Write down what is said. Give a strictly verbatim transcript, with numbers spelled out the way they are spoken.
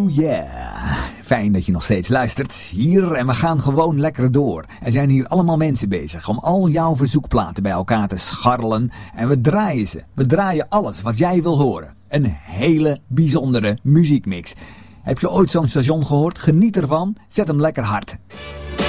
Oh yeah. Fijn dat je nog steeds luistert. Hier en we gaan gewoon lekker door. Er zijn hier allemaal mensen bezig om al jouw verzoekplaten bij elkaar te scharrelen. En we draaien ze. We draaien alles wat jij wil horen. Een hele bijzondere muziekmix. Heb je ooit zo'n station gehoord? Geniet ervan. Zet hem lekker hard.